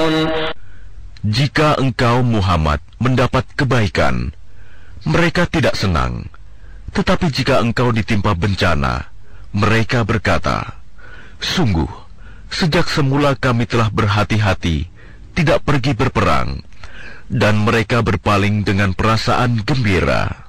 Jika engkau Muhammad mendapat kebaikan, mereka tidak senang. Tetapi jika engkau ditimpa bencana, mereka berkata, sungguh, sejak semula kami telah berhati-hati, tidak pergi berperang, dan mereka berpaling dengan perasaan gembira.